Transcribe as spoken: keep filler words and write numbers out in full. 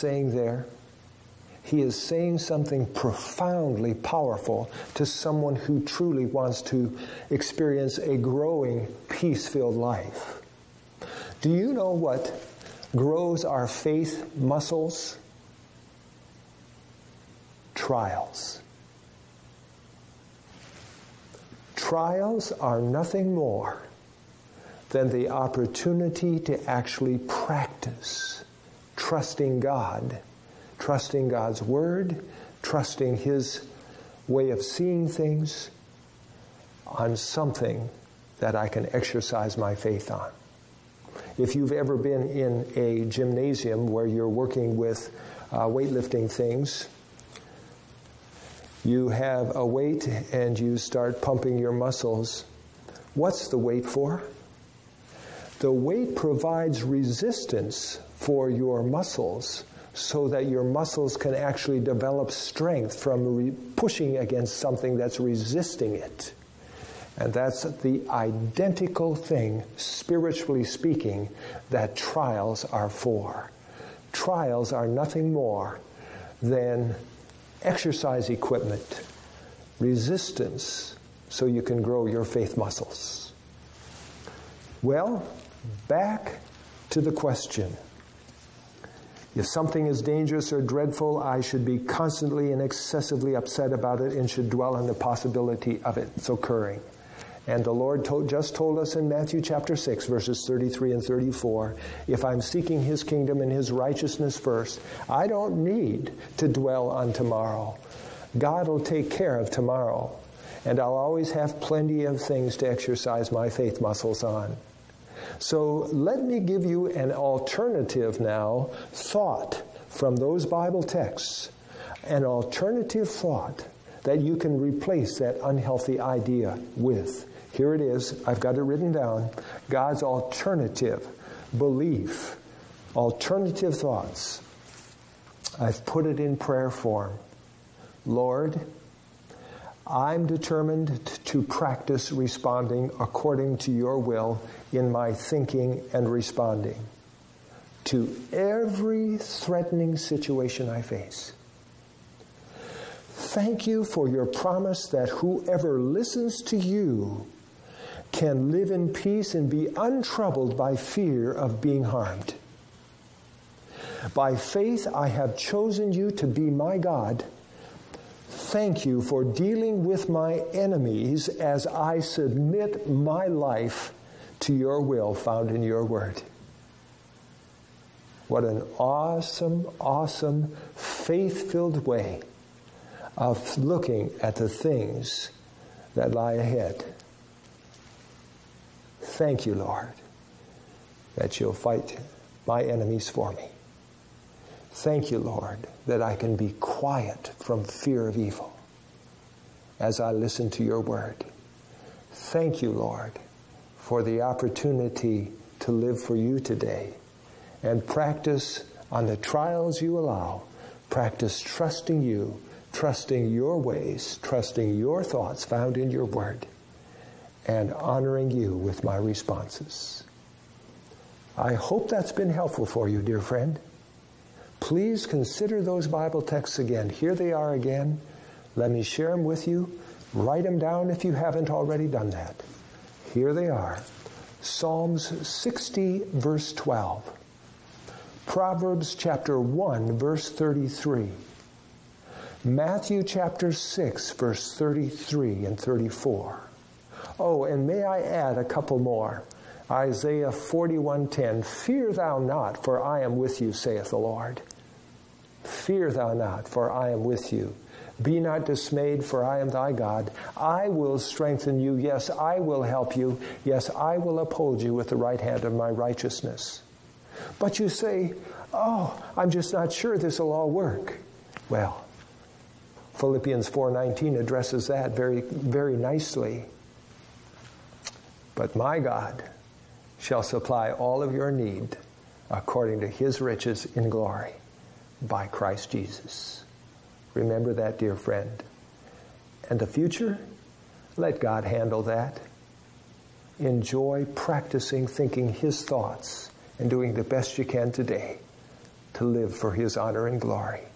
saying there? He is saying something profoundly powerful to someone who truly wants to experience a growing, peace-filled life. Do you know what grows our faith muscles? Trials. Trials are nothing more than the opportunity to actually practice trusting God, trusting God's Word, trusting His way of seeing things on something that I can exercise my faith on. If you've ever been in a gymnasium where you're working with uh, weightlifting things, you have a weight and you start pumping your muscles. What's the weight for? The weight provides resistance for your muscles so that your muscles can actually develop strength from re- pushing against something that's resisting it. And that's the identical thing, spiritually speaking, that trials are for. Trials are nothing more than exercise equipment, resistance, so you can grow your faith muscles. Well, back to the question. If something is dangerous or dreadful, I should be constantly and excessively upset about it and should dwell on the possibility of its occurring. And the Lord told, just told us in Matthew chapter six, verses thirty-three and thirty-four, if I'm seeking His kingdom and His righteousness first, I don't need to dwell on tomorrow. God will take care of tomorrow, and I'll always have plenty of things to exercise my faith muscles on. So let me give you an alternative now thought from those Bible texts, an alternative thought that you can replace that unhealthy idea with. Here it is. I've got it written down. God's alternative belief, alternative thoughts. I've put it in prayer form. Lord, I'm determined to practice responding according to your will in my thinking and responding to every threatening situation I face. Thank you for your promise that whoever listens to you can live in peace and be untroubled by fear of being harmed. By faith, I have chosen you to be my God. Thank you for dealing with my enemies as I submit my life to your will found in your word. What an awesome, awesome, faith-filled way of looking at the things that lie ahead. Thank you, Lord, that you'll fight my enemies for me. Thank you, Lord, that I can be quiet from fear of evil as I listen to your word. Thank you, Lord, for the opportunity to live for you today and practice on the trials you allow. Practice trusting you, trusting your ways, trusting your thoughts found in your word, and honoring you with my responses. I hope that's been helpful for you, dear friend. Please consider those Bible texts again. Here they are again. Let me share them with you. Write them down if you haven't already done that. Here they are. Psalms sixty, verse twelve. Proverbs chapter one, verse thirty-three. Matthew chapter six, verse thirty-three and thirty-four. Oh, and may I add a couple more. Isaiah forty-one ten. Fear thou not, for I am with you, saith the Lord. Fear thou not, for I am with you. Be not dismayed, for I am thy God. I will strengthen you. Yes, I will help you. Yes, I will uphold you with the right hand of my righteousness. But you say, oh, I'm just not sure this will all work. Well, Philippians four nineteen addresses that very, very nicely. But my God shall supply all of your need according to his riches in glory by Christ Jesus. Remember that, dear friend. And the future, let God handle that. Enjoy practicing thinking his thoughts and doing the best you can today. to live for His honor and glory.